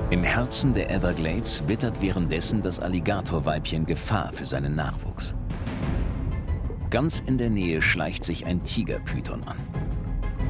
Im Herzen der Everglades wittert währenddessen das Alligatorweibchen Gefahr für seinen Nachwuchs. Ganz in der Nähe schleicht sich ein Tigerpython an.